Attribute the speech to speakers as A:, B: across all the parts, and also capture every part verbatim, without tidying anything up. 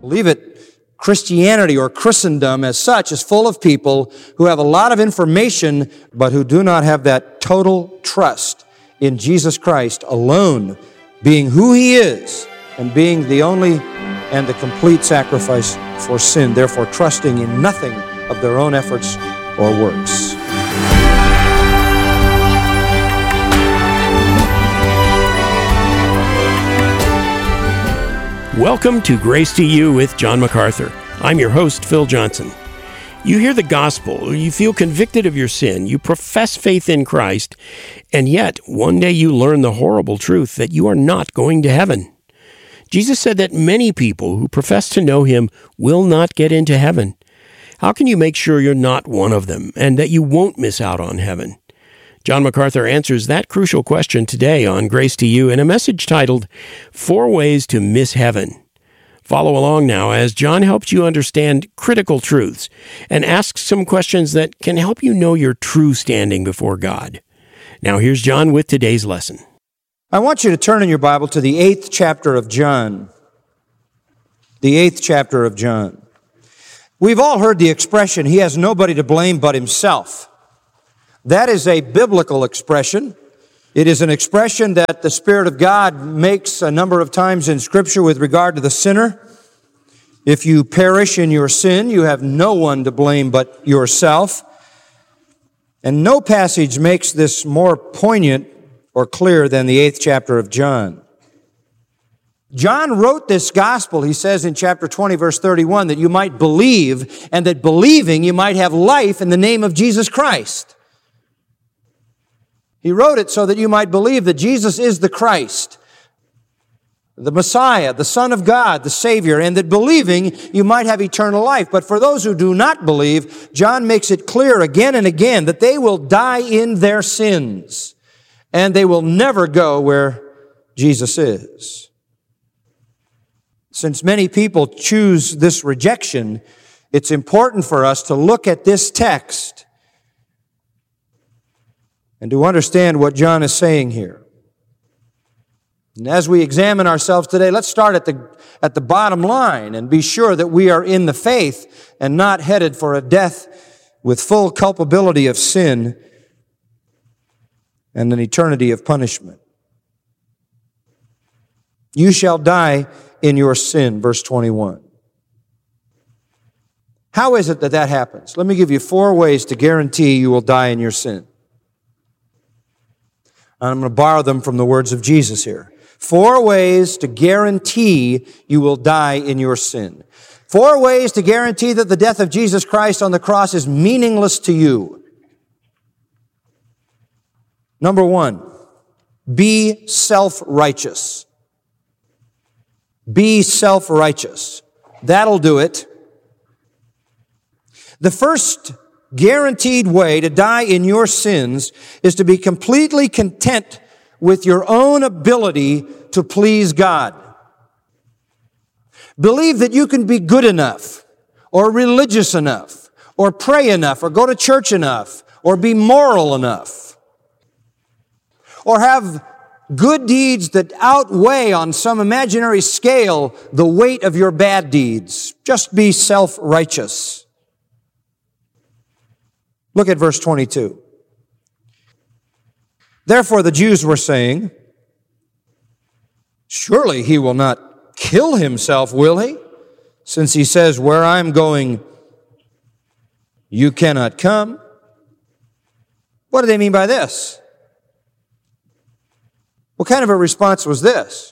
A: Believe it, Christianity or Christendom as such is full of people who have a lot of information, but who do not have that total trust in Jesus Christ alone, being who He is and being the only and the complete sacrifice for sin, therefore trusting in nothing of their own efforts or works.
B: Welcome to Grace to You with John MacArthur. I'm your host, Phil Johnson. You hear the gospel, you feel convicted of your sin, you profess faith in Christ, and yet one day you learn the horrible truth that you are not going to heaven. Jesus said that many people who profess to know Him will not get into heaven. How can you make sure you're not one of them and that you won't miss out on heaven? John MacArthur answers that crucial question today on Grace to You in a message titled, Four Ways to Miss Heaven. Follow along now as John helps you understand critical truths and asks some questions that can help you know your true standing before God. Now here's John with today's lesson.
A: I want you to turn in your Bible to the eighth chapter of John. The eighth chapter of John. We've all heard the expression, he has nobody to blame but himself. That is a biblical expression. It is an expression that the Spirit of God makes a number of times in Scripture with regard to the sinner. If you perish in your sin, you have no one to blame but yourself. And no passage makes this more poignant or clear than the eighth chapter of John. John wrote this gospel, he says in chapter twenty, verse thirty-one, that you might believe, and that believing you might have life in the name of Jesus Christ. He wrote it so that you might believe that Jesus is the Christ, the Messiah, the Son of God, the Savior, and that believing you might have eternal life. But for those who do not believe, John makes it clear again and again that they will die in their sins, and they will never go where Jesus is. Since many people choose this rejection, it's important for us to look at this text and to understand what John is saying here. And as we examine ourselves today, let's start at the, at the bottom line and be sure that we are in the faith and not headed for a death with full culpability of sin and an eternity of punishment. You shall die in your sin, verse twenty-one. How is it that that happens? Let me give you four ways to guarantee you will die in your sin. I'm going to borrow them from the words of Jesus here. Four ways to guarantee you will die in your sin. Four ways to guarantee that the death of Jesus Christ on the cross is meaningless to you. Number one, be self-righteous. Be self-righteous. That'll do it. The first guaranteed way to die in your sins is to be completely content with your own ability to please God. Believe that you can be good enough, or religious enough, or pray enough, or go to church enough, or be moral enough, or have good deeds that outweigh on some imaginary scale the weight of your bad deeds. Just be self-righteous. Look at verse twenty-two. Therefore the Jews were saying, surely he will not kill himself, will he? Since he says, where I'm going, you cannot come. What do they mean by this? What kind of a response was this?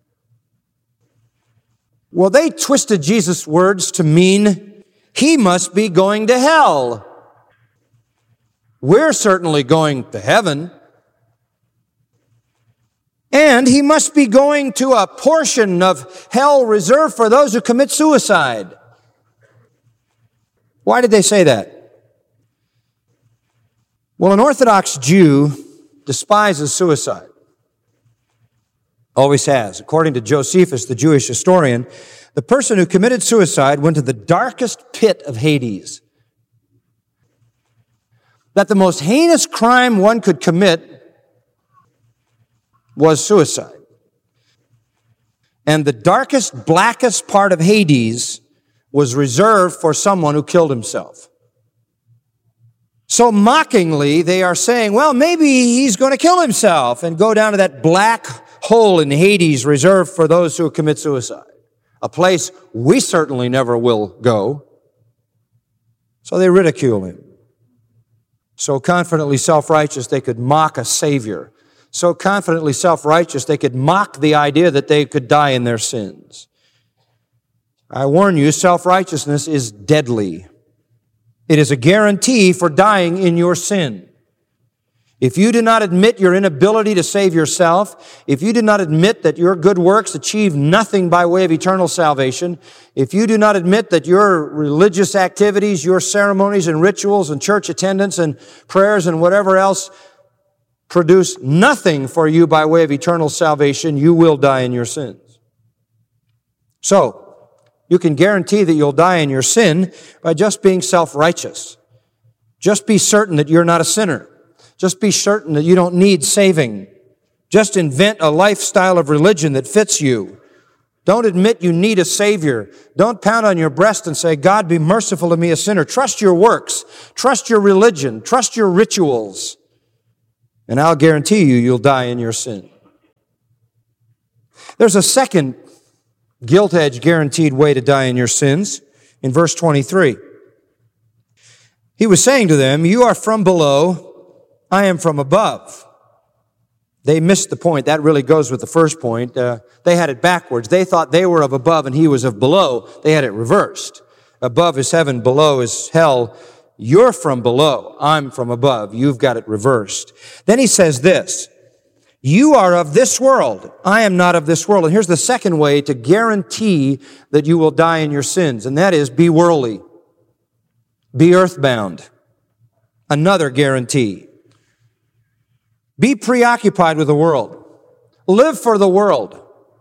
A: Well, they twisted Jesus' words to mean he must be going to hell. We're certainly going to heaven. And he must be going to a portion of hell reserved for those who commit suicide. Why did they say that? Well, an Orthodox Jew despises suicide. Always has. According to Josephus, the Jewish historian, the person who committed suicide went to the darkest pit of Hades. That the most heinous crime one could commit was suicide. And the darkest, blackest part of Hades was reserved for someone who killed himself. So mockingly, they are saying, well, maybe he's going to kill himself and go down to that black hole in Hades reserved for those who commit suicide, a place we certainly never will go. So they ridicule him. So confidently self-righteous, they could mock a Savior. So confidently self-righteous, they could mock the idea that they could die in their sins. I warn you, self-righteousness is deadly. It is a guarantee for dying in your sin. If you do not admit your inability to save yourself, if you do not admit that your good works achieve nothing by way of eternal salvation, if you do not admit that your religious activities, your ceremonies and rituals and church attendance and prayers and whatever else produce nothing for you by way of eternal salvation, you will die in your sins. So, you can guarantee that you'll die in your sin by just being self-righteous. Just be certain that you're not a sinner. Just be certain that you don't need saving. Just invent a lifestyle of religion that fits you. Don't admit you need a Savior. Don't pound on your breast and say, God, be merciful to me, a sinner. Trust your works. Trust your religion. Trust your rituals. And I'll guarantee you, you'll die in your sin. There's a second gilt-edged guaranteed way to die in your sins in verse twenty-three. He was saying to them, you are from below, I am from above. They missed the point. That really goes with the first point. Uh, they had it backwards. They thought they were of above and he was of below. They had it reversed. Above is heaven, below is hell. You're from below, I'm from above. You've got it reversed. Then he says this, you are of this world. I am not of this world. And here's the second way to guarantee that you will die in your sins, and that is be worldly. Be earthbound. Another guarantee. Be preoccupied with the world. Live for the world.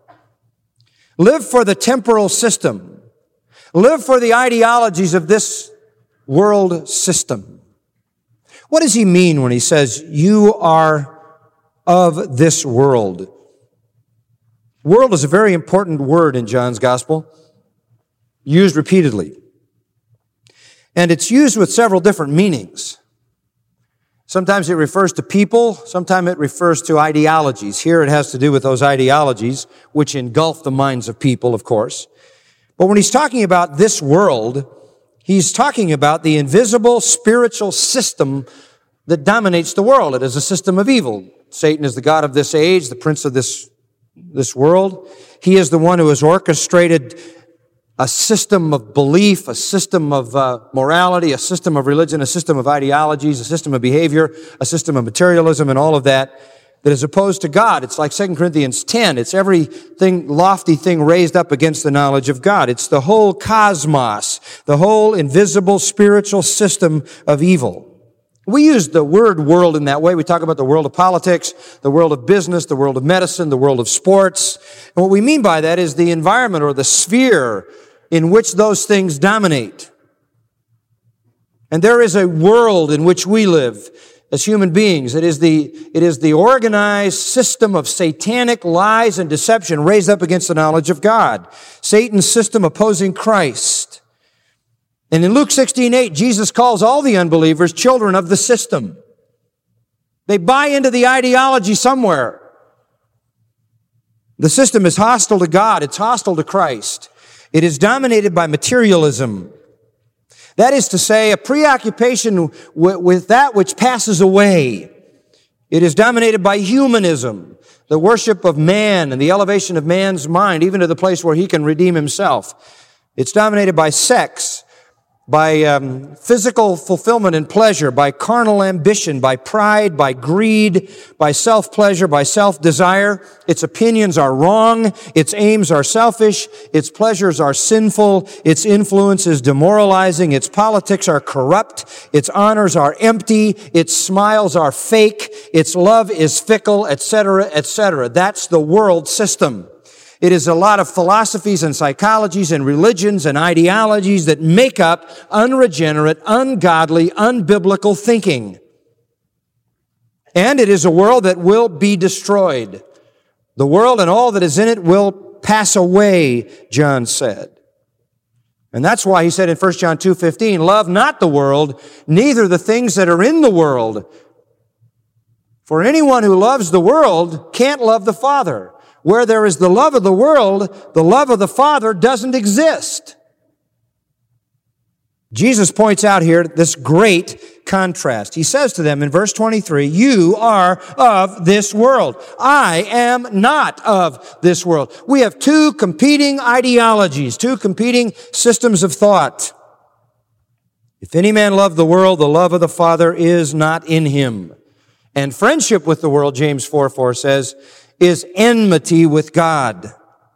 A: Live for the temporal system. Live for the ideologies of this world system. What does he mean when he says, you are of this world? World is a very important word in John's gospel, used repeatedly. And it's used with several different meanings. Sometimes it refers to people, sometimes it refers to ideologies. Here it has to do with those ideologies, which engulf the minds of people, of course. But when he's talking about this world, he's talking about the invisible spiritual system that dominates the world. It is a system of evil. Satan is the god of this age, the prince of this, this world. He is the one who has orchestrated a system of belief, a system of uh, morality, a system of religion, a system of ideologies, a system of behavior, a system of materialism, and all of that, that is opposed to God. It's like Second Corinthians ten. It's everything, lofty thing raised up against the knowledge of God. It's the whole cosmos, the whole invisible spiritual system of evil. We use the word world in that way. We talk about the world of politics, the world of business, the world of medicine, the world of sports. And what we mean by that is the environment or the sphere in which those things dominate. And there is a world in which we live as human beings. It is the, it is the organized system of satanic lies and deception raised up against the knowledge of God. Satan's system opposing Christ. And in Luke sixteen eight, Jesus calls all the unbelievers children of the system. They buy into the ideology somewhere. The system is hostile to God. It's hostile to Christ. It is dominated by materialism. That is to say, a preoccupation w- with that which passes away. It is dominated by humanism, the worship of man and the elevation of man's mind, even to the place where he can redeem himself. It's dominated by sex, by um, physical fulfillment and pleasure, by carnal ambition, by pride, by greed, by self-pleasure, by self-desire. Its opinions are wrong. Its aims are selfish. Its pleasures are sinful. Its influence is demoralizing. Its politics are corrupt. Its honors are empty. Its smiles are fake. Its love is fickle, et cetera, et cetera. That's the world system. It is a lot of philosophies and psychologies and religions and ideologies that make up unregenerate, ungodly, unbiblical thinking. And it is a world that will be destroyed. The world and all that is in it will pass away, John said. And that's why he said in First John two fifteen, love not the world, neither the things that are in the world. For anyone who loves the world can't love the Father. Where there is the love of the world, the love of the Father doesn't exist. Jesus points out here this great contrast. He says to them in verse twenty-three, you are of this world. I am not of this world. We have two competing ideologies, two competing systems of thought. If any man love the world, the love of the Father is not in him. And friendship with the world, James four four says, is enmity with God.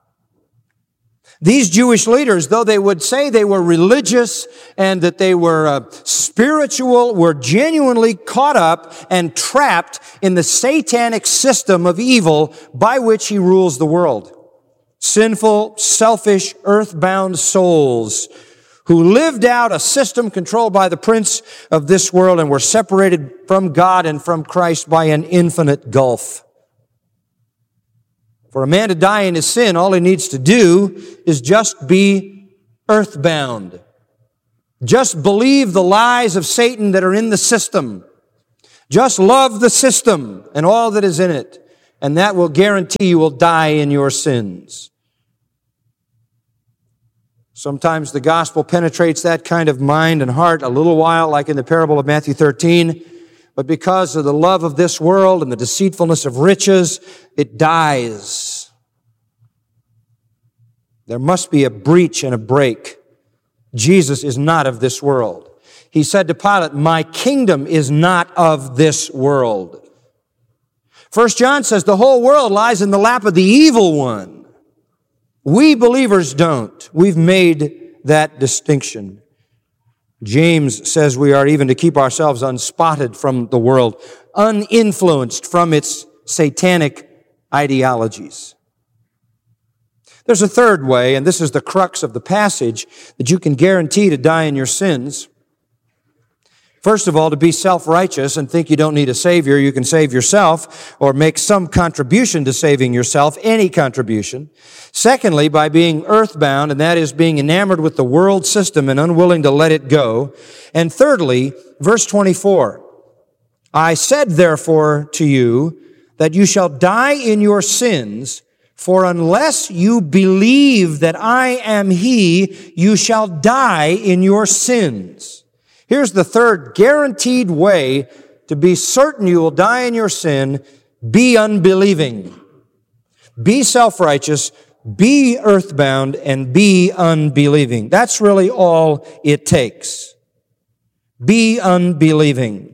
A: These Jewish leaders, though they would say they were religious and that they were uh, spiritual, were genuinely caught up and trapped in the satanic system of evil by which he rules the world. Sinful, selfish, earthbound souls who lived out a system controlled by the prince of this world and were separated from God and from Christ by an infinite gulf. For a man to die in his sin, all he needs to do is just be earthbound. Just believe the lies of Satan that are in the system. Just love the system and all that is in it, and that will guarantee you will die in your sins. Sometimes the gospel penetrates that kind of mind and heart a little while, like in the parable of Matthew thirteen, but because of the love of this world and the deceitfulness of riches, it dies. There must be a breach and a break. Jesus is not of this world. He said to Pilate, my kingdom is not of this world. First John says the whole world lies in the lap of the evil one. We believers don't. We've made that distinction. James says we are even to keep ourselves unspotted from the world, uninfluenced from its satanic ideologies. There's a third way, and this is the crux of the passage, that you can guarantee to die in your sins. First of all, to be self-righteous and think you don't need a Savior, you can save yourself or make some contribution to saving yourself, any contribution. Secondly, by being earthbound, and that is being enamored with the world system and unwilling to let it go. And thirdly, verse twenty-four, I said therefore to you that you shall die in your sins, for unless you believe that I am He, you shall die in your sins. Here's the third guaranteed way to be certain you will die in your sin. Be unbelieving. Be self-righteous. Be earthbound and be unbelieving. That's really all it takes. Be unbelieving.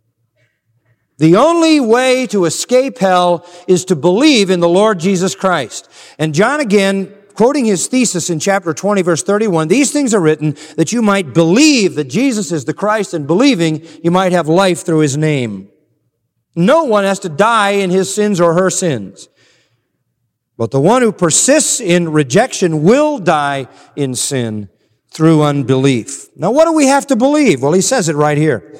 A: The only way to escape hell is to believe in the Lord Jesus Christ. And John again, quoting his thesis in chapter twenty, verse thirty-one, these things are written that you might believe that Jesus is the Christ, and believing you might have life through His name. No one has to die in his sins or her sins. But the one who persists in rejection will die in sin through unbelief. Now, what do we have to believe? Well, he says it right here.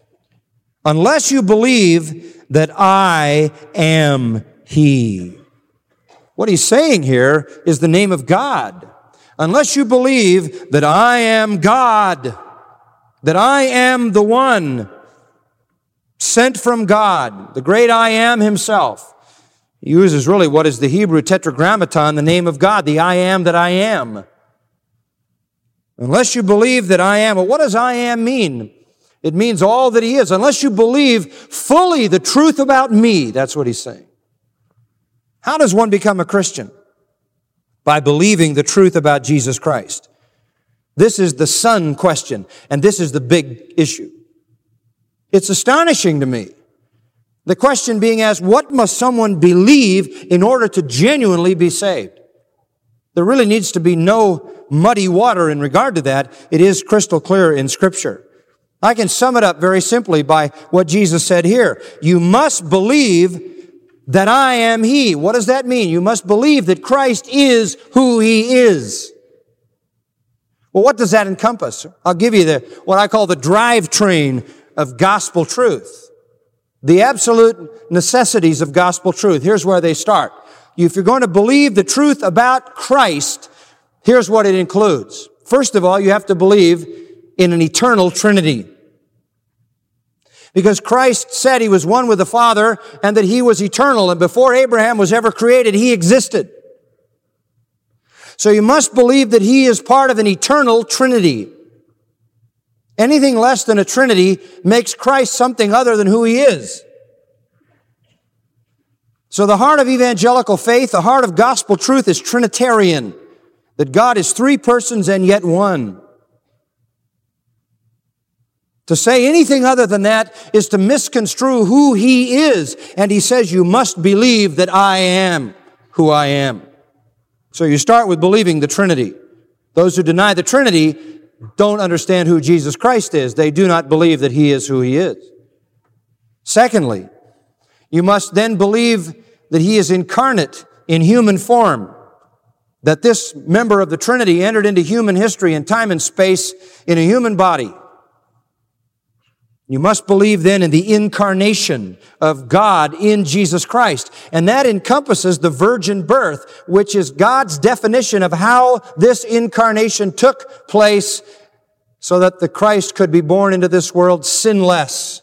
A: Unless you believe that I am He. What he's saying here is the name of God. Unless you believe that I am God, that I am the one sent from God, the great I am Himself. He uses really what is the Hebrew tetragrammaton, the name of God, the I am that I am. Unless you believe that I am, well, what does I am mean? It means all that He is. Unless you believe fully the truth about me, that's what he's saying. How does one become a Christian? By believing the truth about Jesus Christ. This is the son question, and this is the big issue. It's astonishing to me. The question being asked, what must someone believe in order to genuinely be saved? There really needs to be no muddy water in regard to that. It is crystal clear in Scripture. I can sum it up very simply by what Jesus said here. You must believe that I am He. What does that mean? You must believe that Christ is who He is. Well, what does that encompass? I'll give you the what I call the drivetrain of gospel truth. The absolute necessities of gospel truth. Here's where they start. if you're going to believe the truth about Christ, here's what it includes. First of all, you have to believe in an eternal Trinity. Because Christ said He was one with the Father and that He was eternal, and before Abraham was ever created, He existed. So you must believe that He is part of an eternal Trinity. Anything less than a Trinity makes Christ something other than who He is. So the heart of evangelical faith, the heart of gospel truth is Trinitarian, that God is three persons and yet one. To say anything other than that is to misconstrue who He is. And He says, you must believe that I am who I am. So you start with believing the Trinity. Those who deny the Trinity don't understand who Jesus Christ is. They do not believe that He is who He is. Secondly, you must then believe that He is incarnate in human form. That this member of the Trinity entered into human history in time and space in a human body. You must believe then in the incarnation of God in Jesus Christ. And that encompasses the virgin birth, which is God's definition of how this incarnation took place so that the Christ could be born into this world sinless.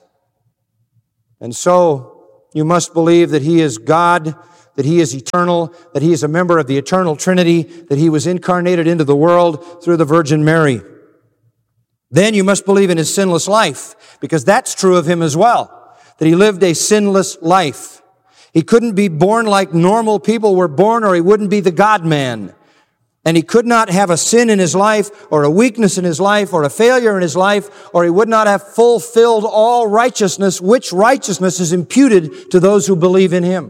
A: And so you must believe that He is God, that He is eternal, that He is a member of the eternal Trinity, that He was incarnated into the world through the Virgin Mary. Then you must believe in His sinless life, because that's true of Him as well, that He lived a sinless life. He couldn't be born like normal people were born, or He wouldn't be the God-man. And He could not have a sin in His life, or a weakness in His life, or a failure in His life, or He would not have fulfilled all righteousness, which righteousness is imputed to those who believe in Him.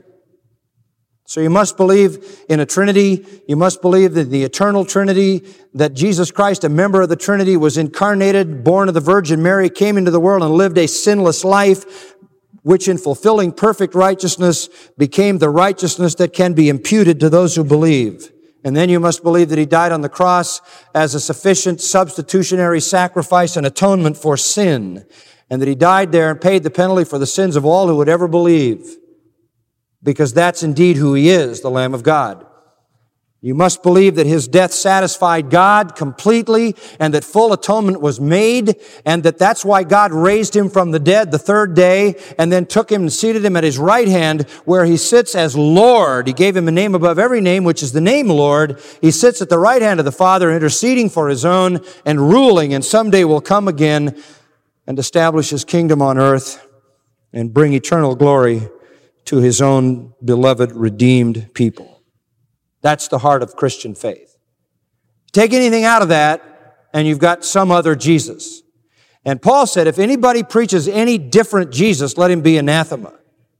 A: So you must believe in a Trinity. You must believe that the eternal Trinity, that Jesus Christ, a member of the Trinity, was incarnated, born of the Virgin Mary, came into the world and lived a sinless life, which in fulfilling perfect righteousness became the righteousness that can be imputed to those who believe. And then you must believe that He died on the cross as a sufficient substitutionary sacrifice and atonement for sin, and that He died there and paid the penalty for the sins of all who would ever believe. Because that's indeed who He is, the Lamb of God. You must believe that His death satisfied God completely and that full atonement was made, and that that's why God raised Him from the dead the third day and then took Him and seated Him at His right hand where He sits as Lord. He gave Him a name above every name, which is the name Lord. He sits at the right hand of the Father, interceding for His own and ruling, and someday will come again and establish His kingdom on earth and bring eternal glory to His own beloved, redeemed people. That's the heart of Christian faith. Take anything out of that, and you've got some other Jesus. And Paul said, if anybody preaches any different Jesus, let him be anathema.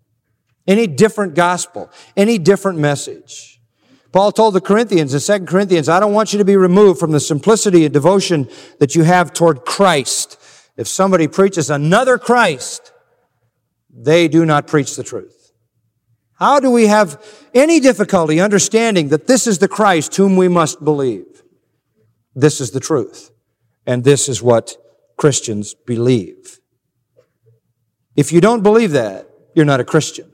A: Any different gospel, any different message. Paul told the Corinthians in Second Corinthians, I don't want you to be removed from the simplicity and devotion that you have toward Christ. If somebody preaches another Christ, they do not preach the truth. How do we have any difficulty understanding that this is the Christ whom we must believe? This is the truth. And this is what Christians believe. If you don't believe that, you're not a Christian.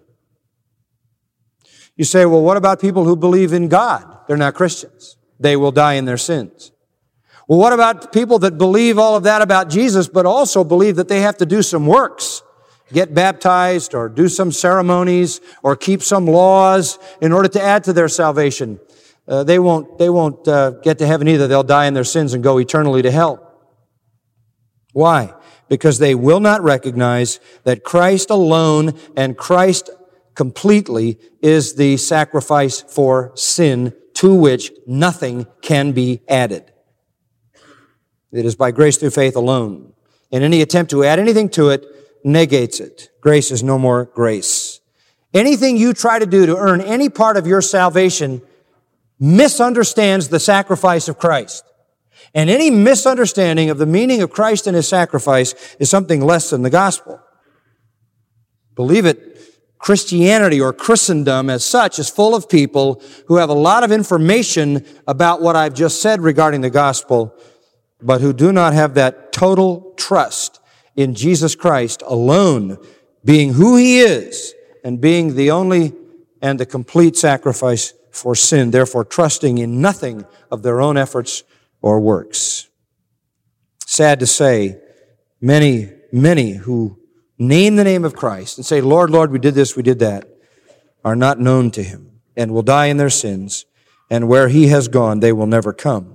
A: You say, well, what about people who believe in God? They're not Christians. They will die in their sins. Well, what about people that believe all of that about Jesus, but also believe that they have to do some works? Get baptized or do some ceremonies or keep some laws in order to add to their salvation. Uh, they won't, they won't uh, get to heaven either. They'll die in their sins and go eternally to hell. Why? Because they will not recognize that Christ alone and Christ completely is the sacrifice for sin to which nothing can be added. It is by grace through faith alone. And any attempt to add anything to it negates it. Grace is no more grace. Anything you try to do to earn any part of your salvation misunderstands the sacrifice of Christ. And any misunderstanding of the meaning of Christ and His sacrifice is something less than the gospel. Believe it, Christianity or Christendom as such is full of people who have a lot of information about what I've just said regarding the gospel, but who do not have that total trust in Jesus Christ alone, being who He is and being the only and the complete sacrifice for sin, therefore trusting in nothing of their own efforts or works. Sad to say, many, many who name the name of Christ and say, Lord, Lord, we did this, we did that, are not known to Him and will die in their sins, and where He has gone, they will never come.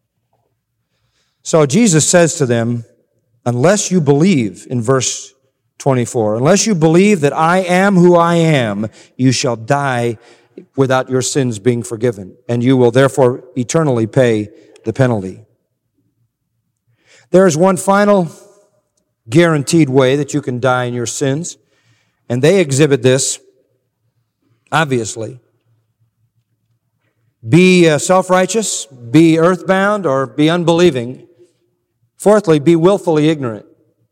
A: So Jesus says to them, unless you believe, in verse twenty-four, unless you believe that I am who I am, you shall die without your sins being forgiven, and you will therefore eternally pay the penalty. There is one final guaranteed way that you can die in your sins, and they exhibit this, obviously. Be uh, self-righteous, be earthbound, or be unbelieving. Fourthly, be willfully ignorant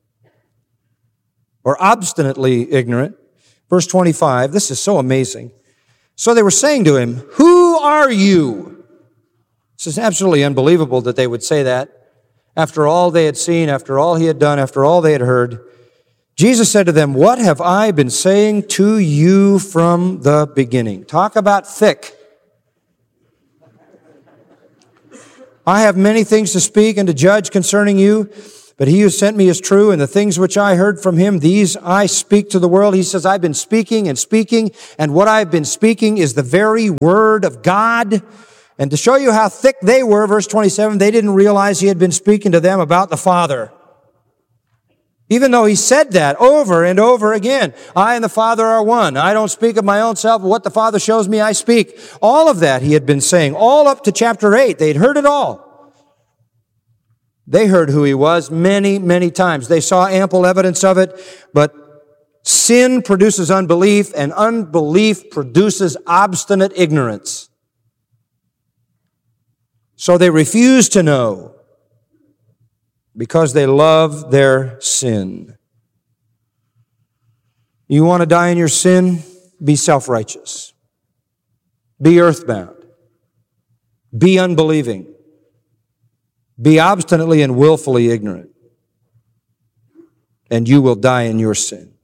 A: or obstinately ignorant. Verse twenty-five, this is so amazing. So they were saying to him, who are you? This is absolutely unbelievable that they would say that. After all they had seen, after all He had done, after all they had heard, Jesus said to them, what have I been saying to you from the beginning? Talk about thick. I have many things to speak and to judge concerning you, but He who sent me is true, and the things which I heard from Him, these I speak to the world. He says, I've been speaking and speaking, and what I've been speaking is the very Word of God. And to show you how thick they were, verse twenty-seven, they didn't realize He had been speaking to them about the Father. Even though He said that over and over again. I and the Father are one. I don't speak of my own self, but what the Father shows me, I speak. All of that He had been saying, all up to chapter eight. They'd heard it all. They heard who He was many, many times. They saw ample evidence of it, but sin produces unbelief, and unbelief produces obstinate ignorance. So they refuse to know, because they love their sin. You want to die in your sin? Be self-righteous. Be earthbound. Be unbelieving. Be obstinately and willfully ignorant. And you will die in your sin.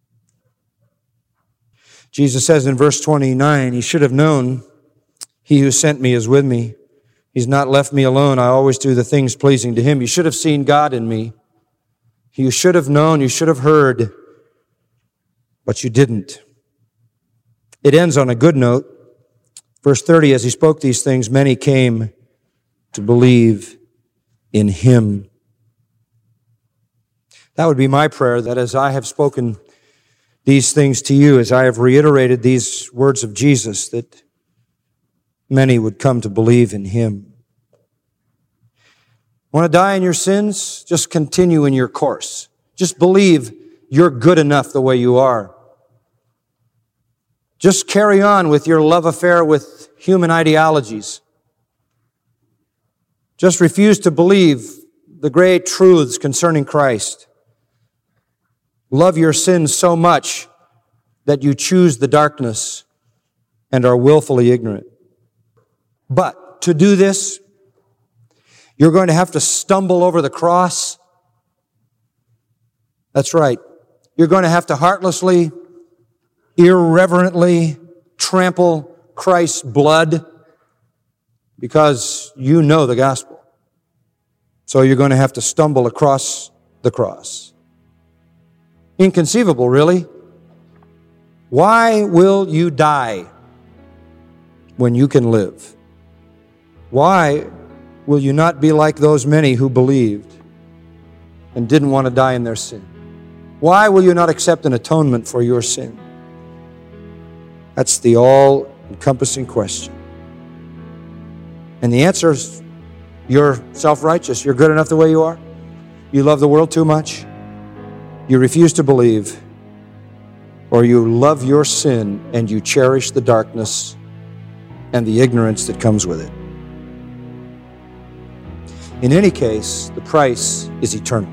A: Jesus says in verse twenty-nine, He should have known He who sent me is with me. He's not left me alone. I always do the things pleasing to Him. You should have seen God in me. You should have known. You should have heard. But you didn't. It ends on a good note. Verse thirty, as He spoke these things, many came to believe in Him. That would be my prayer, that as I have spoken these things to you, as I have reiterated these words of Jesus, that many would come to believe in Him. Want to die in your sins? Just continue in your course. Just believe you're good enough the way you are. Just carry on with your love affair with human ideologies. Just refuse to believe the great truths concerning Christ. Love your sins so much that you choose the darkness and are willfully ignorant. But to do this, you're going to have to stumble over the cross. That's right. You're going to have to heartlessly, irreverently trample Christ's blood because you know the gospel. So you're going to have to stumble across the cross. Inconceivable, really. Why will you die when you can live? Why will you not be like those many who believed and didn't want to die in their sin? Why will you not accept an atonement for your sin? That's the all-encompassing question. And the answer is, you're self-righteous. You're good enough the way you are. You love the world too much. You refuse to believe. Or you love your sin and you cherish the darkness and the ignorance that comes with it. In any case, the price is eternal.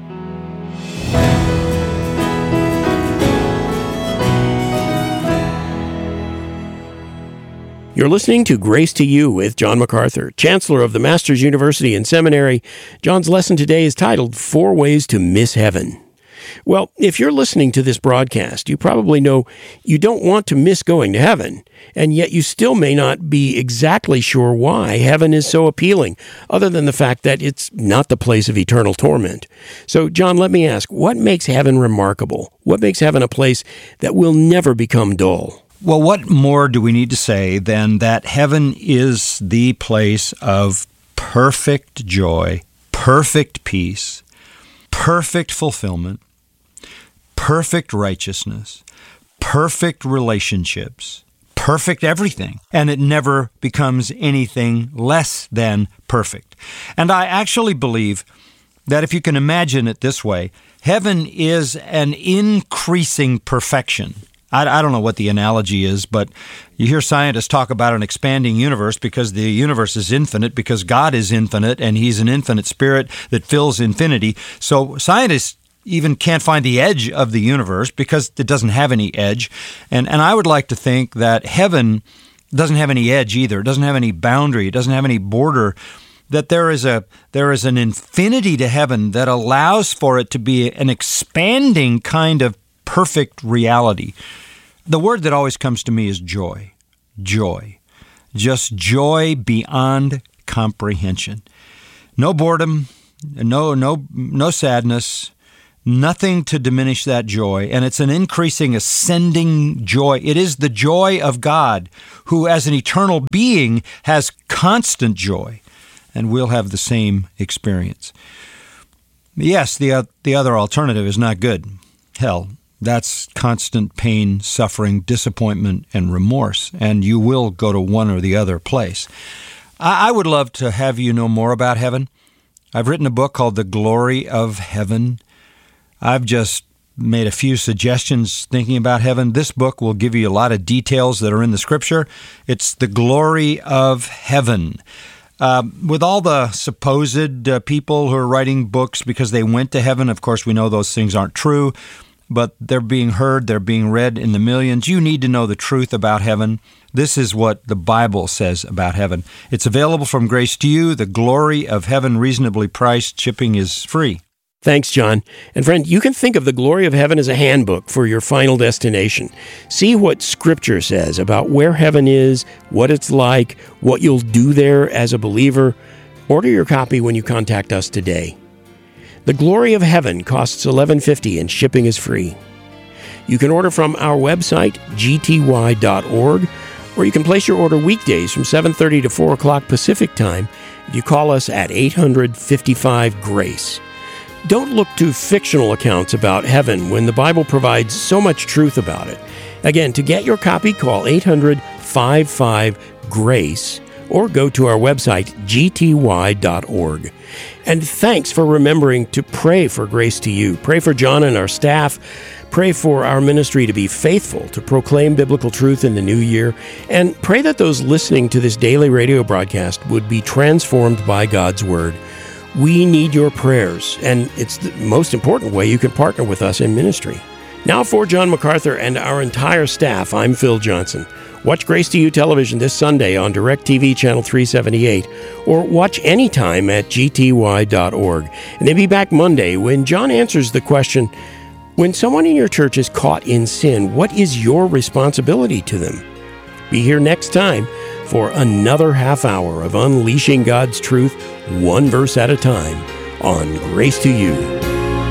B: You're listening to Grace to You with John MacArthur, Chancellor of the Masters University and Seminary. John's lesson today is titled, Four Ways to Miss Heaven. Well, if you're listening to this broadcast, you probably know you don't want to miss going to heaven, and yet you still may not be exactly sure why heaven is so appealing, other than the fact that it's not the place of eternal torment. So, John, let me ask, what makes heaven remarkable? What makes heaven a place that will never become dull?
C: Well, what more do we need to say than that heaven is the place of perfect joy, perfect peace, perfect fulfillment, perfect righteousness, perfect relationships, perfect everything, and it never becomes anything less than perfect. And I actually believe that if you can imagine it this way, heaven is an increasing perfection. I, I don't know what the analogy is, but you hear scientists talk about an expanding universe because the universe is infinite, because God is infinite, and He's an infinite spirit that fills infinity. So scientists even can't find the edge of the universe because it doesn't have any edge. And, and I would like to think that heaven doesn't have any edge either. It doesn't have any boundary. It doesn't have any border. That there is a there is an infinity to heaven that allows for it to be an expanding kind of perfect reality. The word that always comes to me is joy. Joy. Just joy beyond comprehension. No boredom, no no no sadness, nothing to diminish that joy. And it's an increasing, ascending joy. It is the joy of God, who as an eternal being has constant joy. And we'll have the same experience. Yes, the uh, the other alternative is not good. Hell, that's constant pain, suffering, disappointment, and remorse, and you will go to one or the other place. I, I would love to have you know more about heaven. I've written a book called The Glory of Heaven. I've just made a few suggestions thinking about heaven. This book will give you a lot of details that are in the Scripture. It's The Glory of Heaven. Uh, with all the supposed uh, people who are writing books because they went to heaven, of course, we know those things aren't true, but they're being heard, they're being read in the millions. You need to know the truth about heaven. This is what the Bible says about heaven. It's available from Grace to You, The Glory of Heaven, reasonably priced. Shipping is free.
B: Thanks, John. And friend, you can think of The Glory of Heaven as a handbook for your final destination. See what Scripture says about where heaven is, what it's like, what you'll do there as a believer. Order your copy when you contact us today. The Glory of Heaven costs eleven fifty and shipping is free. You can order from our website, g t y dot org, or you can place your order weekdays from seven thirty to four o'clock Pacific Time if you call us at eight hundred fifty-five GRACE. Don't look to fictional accounts about heaven when the Bible provides so much truth about it. Again, to get your copy, call eight hundred fifty-five GRACE or go to our website, g t y dot org. And thanks for remembering to pray for Grace to You. Pray for John and our staff. Pray for our ministry to be faithful to proclaim biblical truth in the new year. And pray that those listening to this daily radio broadcast would be transformed by God's Word. We need your prayers, and it's the most important way you can partner with us in ministry. Now for John MacArthur and our entire staff, I'm Phil Johnson. Watch Grace to You television this Sunday on DirecTV Channel three seventy-eight, or watch anytime at g t y dot org. And then be back Monday when John answers the question, when someone in your church is caught in sin, what is your responsibility to them? Be here next time for another half hour of unleashing God's truth, one verse at a time, on Grace to You.